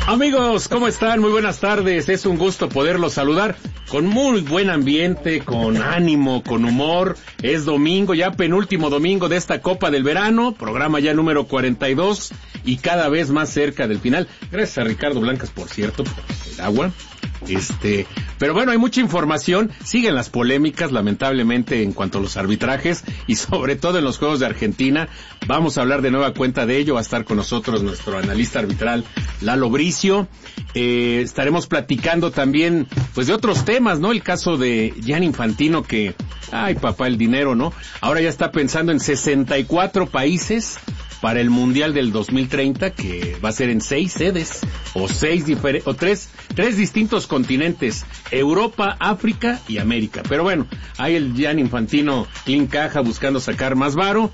Amigos, ¿cómo están? Muy buenas tardes. Es un gusto poderlos saludar con muy buen ambiente, con ánimo, con humor. Es domingo, ya penúltimo domingo de esta Copa del Verano, programa ya número 42 y cada vez más cerca del final. Gracias a Ricardo Blancas, por cierto, por el agua. Pero bueno, hay mucha información, siguen las polémicas, lamentablemente, en cuanto a los arbitrajes y sobre todo en los Juegos de Argentina. Vamos a hablar de nueva cuenta de ello, va a estar con nosotros nuestro analista arbitral, Lalo Bricio. Estaremos platicando también, pues, de otros temas, ¿no? El caso de Gianni Infantino que, ay papá, el dinero, ¿no? Ahora ya está pensando en 64 países para el Mundial del 2030, que va a ser en 6 sedes, o tres distintos continentes, Europa, África y América. Pero bueno, ahí el Gianni Infantino encaja buscando sacar más varo.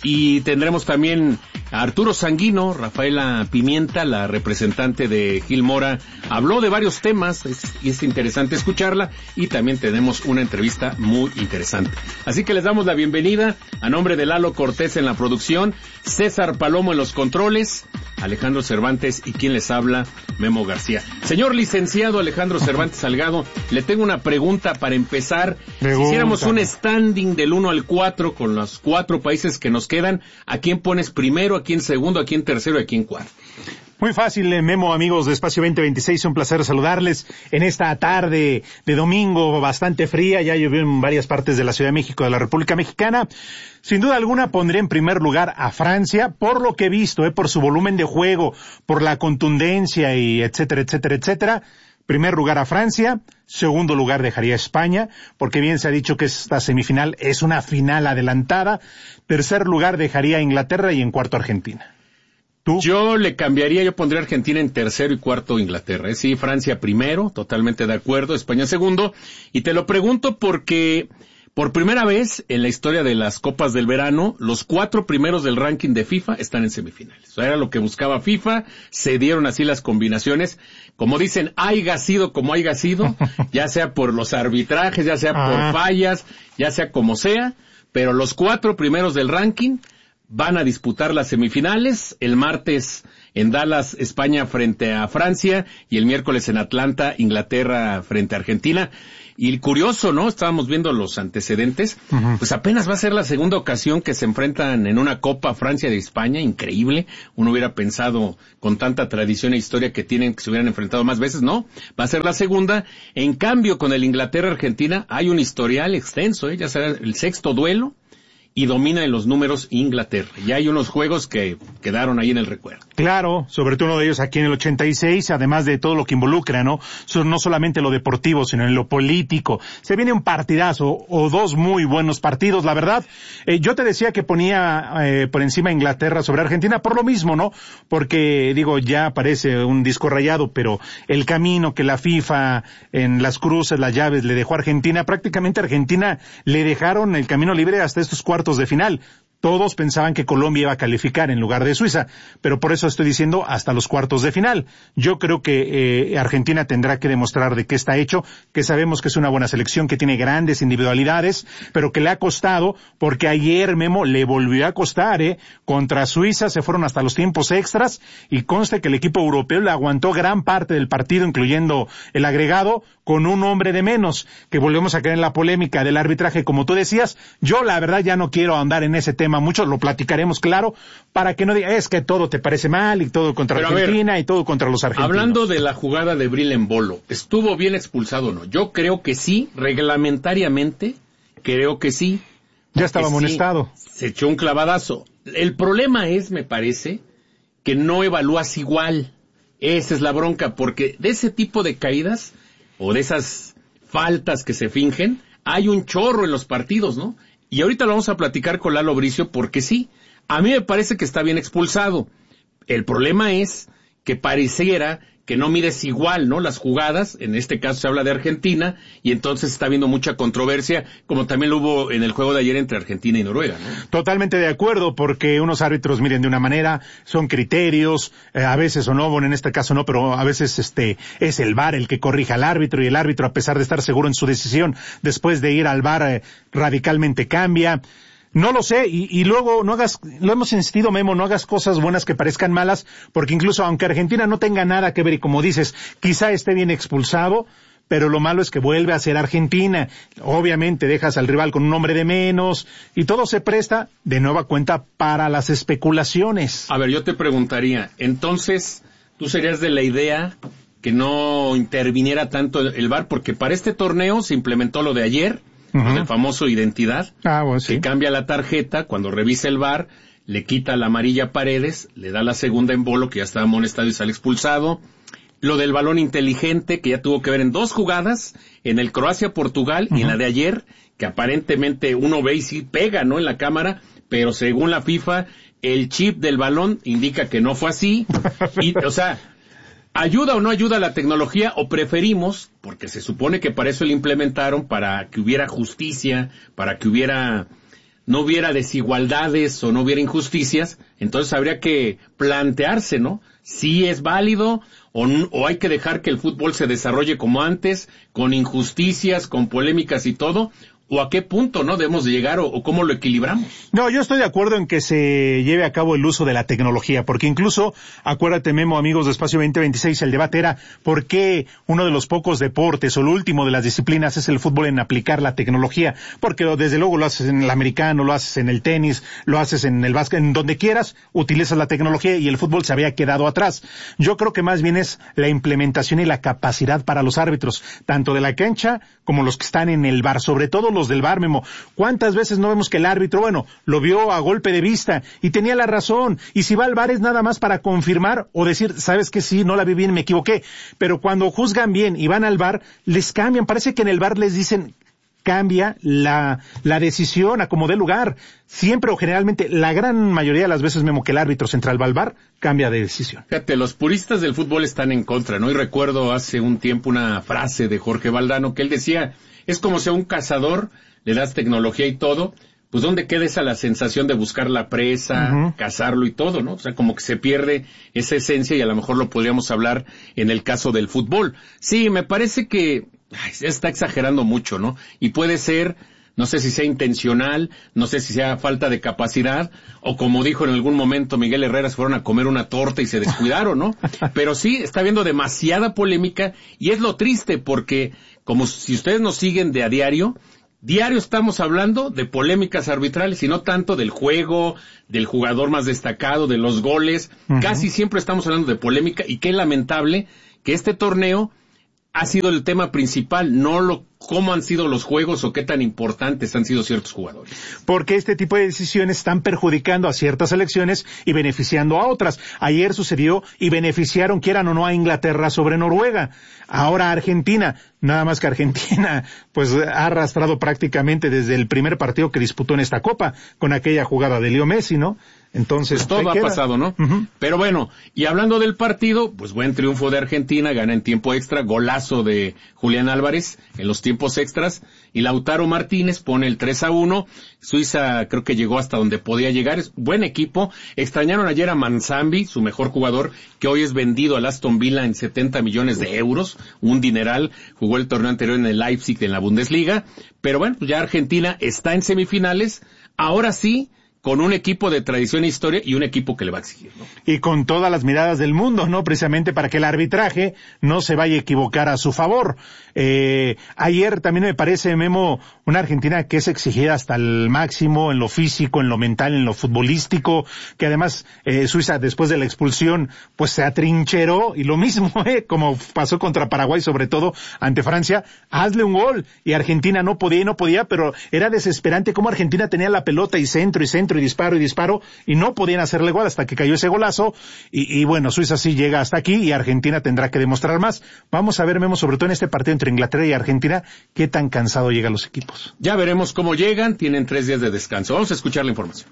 Y tendremos también a Arturo Sanguino, Rafaela Pimienta, la representante de Gil Mora, habló de varios temas, y es interesante escucharla, y también tenemos una entrevista muy interesante. Así que les damos la bienvenida, a nombre de Lalo Cortés en la producción, César Palomo en los controles, Alejandro Cervantes y quien les habla, Memo García. Señor licenciado Alejandro Cervantes Salgado, le tengo una pregunta para empezar. Si hiciéramos un standing del 1 al 4 con los 4 países que nos quedan, ¿a quién pones primero, a quién segundo, a quién tercero y a quién cuarto? Muy fácil, Memo, amigos de Espacio 2026, un placer saludarles en esta tarde de domingo bastante fría, ya llovió en varias partes de la Ciudad de México, de la República Mexicana. Sin duda alguna pondría en primer lugar a Francia, por lo que he visto, por su volumen de juego, por la contundencia y etcétera, etcétera, etcétera. Primer lugar a Francia, segundo lugar dejaría a España, porque bien se ha dicho que esta semifinal es una final adelantada. Tercer lugar dejaría a Inglaterra y en cuarto Argentina. ¿Tú? Yo le cambiaría, yo pondría a Argentina en tercero y cuarto Inglaterra. Sí, Francia primero, totalmente de acuerdo, España segundo. Y te lo pregunto porque por primera vez en la historia de las Copas del Verano, los 4 primeros del ranking de FIFA están en semifinales. O sea, era lo que buscaba FIFA, se dieron así las combinaciones. Como dicen, haya sido como haya sido, ya sea por los arbitrajes, ya sea por fallas, ya sea como sea, pero los 4 primeros del ranking van a disputar las semifinales, el martes en Dallas, España frente a Francia, y el miércoles en Atlanta, Inglaterra frente a Argentina. Y curioso, ¿no? Estábamos viendo los antecedentes, pues apenas va a ser la segunda ocasión que se enfrentan en una Copa Francia de España, increíble. Uno hubiera pensado, con tanta tradición e historia que tienen, que se hubieran enfrentado más veces, ¿no? Va a ser la segunda. En cambio, con el Inglaterra-Argentina hay un historial extenso, ya será el 6º duelo, y domina en los números Inglaterra. Ya hay unos juegos que quedaron ahí en el recuerdo. Claro, sobre todo uno de ellos aquí en el 86, además de todo lo que involucra, ¿no? No solamente lo deportivo, sino en lo político. Se viene un partidazo, o 2 muy buenos partidos, la verdad. Yo te decía que ponía por encima Inglaterra sobre Argentina, por lo mismo, ¿no? Porque, digo, ya parece un disco rayado, pero el camino que la FIFA en las cruces, las llaves, le dejó a Argentina, prácticamente a Argentina le dejaron el camino libre hasta estos cuartos de final. Todos pensaban que Colombia iba a calificar en lugar de Suiza, pero por eso estoy diciendo hasta los cuartos de final. Yo creo que Argentina tendrá que demostrar de qué está hecho, que sabemos que es una buena selección, que tiene grandes individualidades, pero que le ha costado, porque ayer, Memo, le volvió a costar, contra Suiza se fueron hasta los tiempos extras, y conste que el equipo europeo le aguantó gran parte del partido, incluyendo el agregado, con un hombre de menos, que volvemos a caer en la polémica del arbitraje, como tú decías. Yo la verdad ya no quiero andar en ese tema mucho, lo platicaremos, claro, para que no diga, es que todo te parece mal, y todo contra Argentina, y todo contra los argentinos. Hablando de la jugada de Bril en Bolo, ¿estuvo bien expulsado o no? Yo creo que sí, reglamentariamente, creo que sí. Ya estaba amonestado. Sí, se echó un clavadazo. El problema es, me parece, que no evalúas igual. Esa es la bronca, porque de ese tipo de caídas, o de esas faltas que se fingen, hay un chorro en los partidos, ¿no? Y ahorita lo vamos a platicar con Lalo Bricio, porque sí, a mí me parece que está bien expulsado. El problema es que pareciera que no mides igual, ¿no? Las jugadas, en este caso se habla de Argentina, y entonces está habiendo mucha controversia, como también lo hubo en el juego de ayer entre Argentina y Noruega, ¿no? Totalmente de acuerdo, porque unos árbitros miren de una manera, son criterios, a veces o no, bueno, en este caso no, pero a veces es el VAR el que corrige al árbitro, y el árbitro, a pesar de estar seguro en su decisión, después de ir al VAR, radicalmente cambia. No lo sé, y luego lo hemos insistido, Memo, no hagas cosas buenas que parezcan malas, porque incluso aunque Argentina no tenga nada que ver, y como dices, quizá esté bien expulsado, pero lo malo es que vuelve a ser Argentina. Obviamente dejas al rival con un hombre de menos, y todo se presta de nueva cuenta para las especulaciones. A ver, yo te preguntaría, entonces, ¿tú serías de la idea que no interviniera tanto el VAR? Porque para este torneo se implementó lo de ayer, el famoso identidad, bueno, sí. que cambia la tarjeta, cuando revisa el VAR, le quita la amarilla a Paredes, le da la segunda en Bolo, que ya estaba amonestado y sale expulsado. Lo del balón inteligente, que ya tuvo que ver en 2 jugadas, en el Croacia-Portugal y en la de ayer, que aparentemente uno ve y sí pega, ¿no?, en la cámara, pero según la FIFA, el chip del balón indica que no fue así. Y, o sea, ¿ayuda o no ayuda la tecnología? ¿O preferimos, porque se supone que para eso lo implementaron, para que hubiera justicia, para que no hubiera desigualdades o no hubiera injusticias? Entonces habría que plantearse, ¿no?, si es válido o hay que dejar que el fútbol se desarrolle como antes, con injusticias, con polémicas y todo, o a qué punto no debemos de llegar o cómo lo equilibramos. No, yo estoy de acuerdo en que se lleve a cabo el uso de la tecnología, porque incluso, acuérdate, Memo, amigos de Espacio 2026, el debate era por qué uno de los pocos deportes o el último de las disciplinas es el fútbol en aplicar la tecnología, porque desde luego lo haces en el americano, lo haces en el tenis, lo haces en el básquet, en donde quieras, utilizas la tecnología y el fútbol se había quedado atrás. Yo creo que más bien es la implementación y la capacidad para los árbitros, tanto de la cancha como los que están en el VAR, sobre todo los del VAR, Memo. ¿Cuántas veces no vemos que el árbitro, lo vio a golpe de vista y tenía la razón? Y si va al VAR es nada más para confirmar o decir, ¿sabes qué? Sí, no la vi bien, me equivoqué. Pero cuando juzgan bien y van al VAR, les cambian. Parece que en el VAR les dicen, cambia la decisión a como dé lugar. Siempre o generalmente, la gran mayoría de las veces, Memo, que el árbitro central va al VAR, cambia de decisión. Fíjate, los puristas del fútbol están en contra, ¿no? Y recuerdo hace un tiempo una frase de Jorge Valdano que él decía, es como si a un cazador le das tecnología y todo, pues ¿dónde queda esa la sensación de buscar la presa, cazarlo y todo, ¿no? O sea, como que se pierde esa esencia y a lo mejor lo podríamos hablar en el caso del fútbol. Sí, me parece que se está exagerando mucho, ¿no? Y puede ser, no sé si sea intencional, no sé si sea falta de capacidad, o como dijo en algún momento Miguel Herrera, se fueron a comer una torta y se descuidaron, ¿no? Pero sí, está habiendo demasiada polémica y es lo triste porque, como si ustedes nos siguen de a diario estamos hablando de polémicas arbitrales y no tanto del juego, del jugador más destacado, de los goles. Casi siempre estamos hablando de polémica y qué lamentable que este torneo ha sido el tema principal, no cómo han sido los juegos o qué tan importantes han sido ciertos jugadores. Porque este tipo de decisiones están perjudicando a ciertas selecciones y beneficiando a otras. Ayer sucedió y beneficiaron, quieran o no, a Inglaterra sobre Noruega. Ahora Argentina, nada más que Argentina, pues ha arrastrado prácticamente desde el primer partido que disputó en esta Copa, con aquella jugada de Leo Messi, ¿no? Entonces, pues todo ha pasado, ¿no? Pero bueno, y hablando del partido, pues buen triunfo de Argentina, gana en tiempo extra, golazo de Julián Álvarez en los tiempos extras, y Lautaro Martínez pone el 3-1, Suiza creo que llegó hasta donde podía llegar, es buen equipo, extrañaron ayer a Manzambi, su mejor jugador, que hoy es vendido al Aston Villa en 70 millones de euros, un dineral, jugó el torneo anterior en el Leipzig en la Bundesliga, pero bueno, pues ya Argentina está en semifinales, ahora sí, con un equipo de tradición e historia y un equipo que le va a exigir, ¿no? Y con todas las miradas del mundo, ¿no? Precisamente para que el arbitraje no se vaya a equivocar a su favor. Ayer también me parece, Memo, una Argentina que es exigida hasta el máximo en lo físico, en lo mental, en lo futbolístico, que además Suiza después de la expulsión pues se atrincheró y lo mismo, como pasó contra Paraguay, sobre todo ante Francia, hazle un gol y Argentina no podía, pero era desesperante como Argentina tenía la pelota y centro y disparo y no podían hacerle gol hasta que cayó ese golazo y bueno, Suiza sí llega hasta aquí y Argentina tendrá que demostrar más. Vamos a ver, Memo, sobre todo en este partido entre Inglaterra y Argentina, qué tan cansado llegan los equipos. Ya veremos cómo llegan, tienen 3 días de descanso. Vamos a escuchar la información.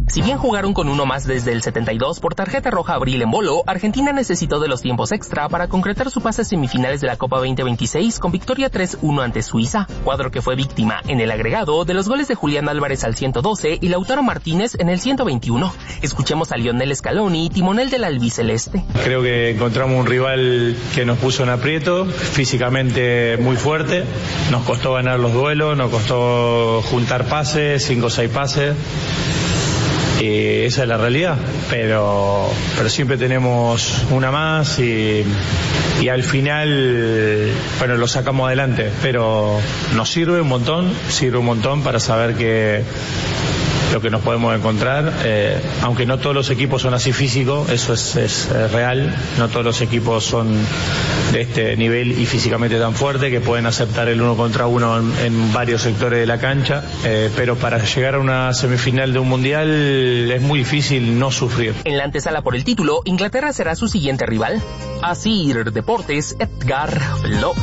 Si bien jugaron con uno más desde el 72 por tarjeta roja Abril Embolo, Argentina necesitó de los tiempos extra para concretar su pase a semifinales de la Copa 2026 con victoria 3-1 ante Suiza, cuadro que fue víctima en el agregado de los goles de Julián Álvarez al 112 y Lautaro Martínez en el 121. Escuchemos a Lionel Scaloni, timonel del albiceleste. Creo que encontramos un rival que nos puso en aprieto, físicamente muy fuerte, nos costó ganar los duelos, nos costó juntar pases, 5 o 6 pases. Esa es la realidad, pero siempre tenemos una más y al final, bueno, lo sacamos adelante, pero nos sirve un montón para saber que lo que nos podemos encontrar, aunque no todos los equipos son así físicos, eso es real, no todos los equipos son de este nivel y físicamente tan fuerte que pueden aceptar el uno contra uno en varios sectores de la cancha, pero para llegar a una semifinal de un mundial es muy difícil no sufrir. En la antesala por el título, Inglaterra será su siguiente rival. Asir Deportes, Edgar Flores.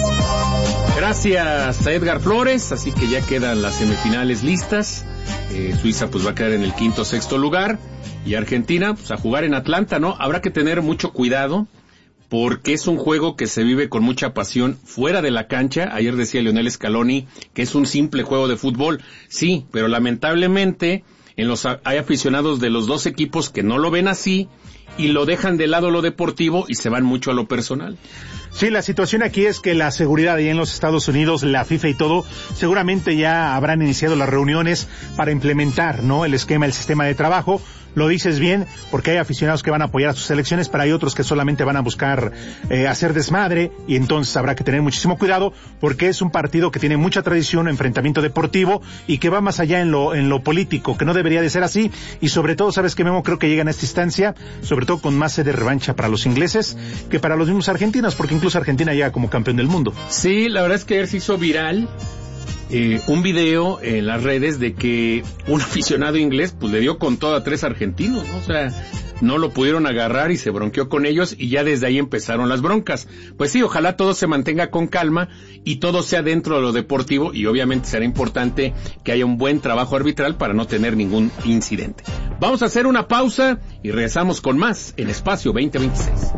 Gracias a Edgar Flores, así que ya quedan las semifinales listas. Suiza pues va a quedar en el 5º o 6º lugar y Argentina pues a jugar en Atlanta, ¿no? Habrá que tener mucho cuidado porque es un juego que se vive con mucha pasión fuera de la cancha. Ayer decía Lionel Scaloni que es un simple juego de fútbol. Sí, pero lamentablemente hay aficionados de los dos equipos que no lo ven así y lo dejan de lado lo deportivo y se van mucho a lo personal. Sí, la situación aquí es que la seguridad ahí en los Estados Unidos, la FIFA y todo, seguramente ya habrán iniciado las reuniones para implementar, ¿no?, el sistema de trabajo. Lo dices bien, porque hay aficionados que van a apoyar a sus selecciones, pero hay otros que solamente van a buscar hacer desmadre, y entonces habrá que tener muchísimo cuidado, porque es un partido que tiene mucha tradición, enfrentamiento deportivo, y que va más allá en lo político, que no debería de ser así, y sobre todo, ¿sabes qué, Memo? Creo que llegan a esta instancia, sobre todo con más sed de revancha para los ingleses, que para los mismos argentinos, porque incluso Argentina llega como campeón del mundo. Sí, la verdad es que ayer se hizo viral un video en las redes de que un aficionado inglés pues le dio con todo a 3 argentinos, ¿no? O sea, no lo pudieron agarrar y se bronqueó con ellos y ya desde ahí empezaron las broncas. Pues sí, ojalá todo se mantenga con calma y todo sea dentro de lo deportivo y obviamente será importante que haya un buen trabajo arbitral para no tener ningún incidente. Vamos a hacer una pausa y regresamos con más en Espacio 2026.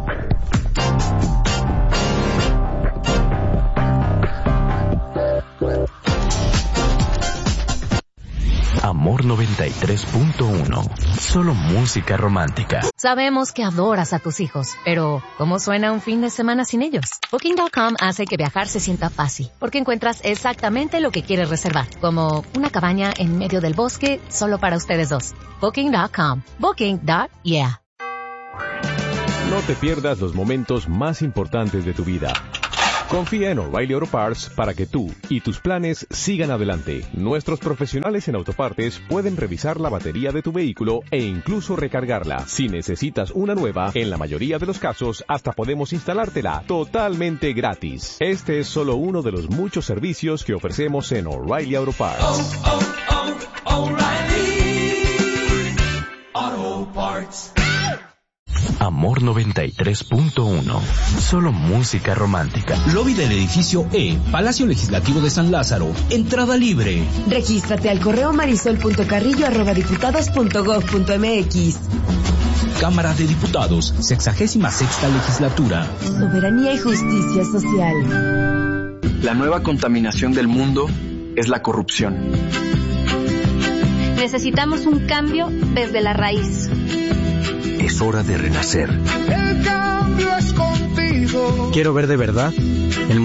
Amor 93.1. Solo música romántica. Sabemos que adoras a tus hijos, pero ¿cómo suena un fin de semana sin ellos? Booking.com hace que viajar se sienta fácil, porque encuentras exactamente lo que quieres reservar, como una cabaña en medio del bosque solo para ustedes dos. Booking.com. Booking.yeah. No te pierdas los momentos más importantes de tu vida. Confía en O'Reilly Auto Parts para que tú y tus planes sigan adelante. Nuestros profesionales en autopartes pueden revisar la batería de tu vehículo e incluso recargarla. Si necesitas una nueva, en la mayoría de los casos, hasta podemos instalártela totalmente gratis. Este es solo uno de los muchos servicios que ofrecemos en O'Reilly Auto Parts. O'Reilly Auto Parts. Amor 93.1. Solo música romántica. Lobby del edificio E, Palacio Legislativo de San Lázaro. Entrada libre. Regístrate al correo marisol.carrillo@diputados.gov.mx. Cámara de Diputados, 66ª Legislatura. Soberanía y justicia social. La nueva contaminación del mundo es la corrupción. Necesitamos un cambio desde la raíz. Es hora de renacer. El cambio es contigo. Quiero ver de verdad el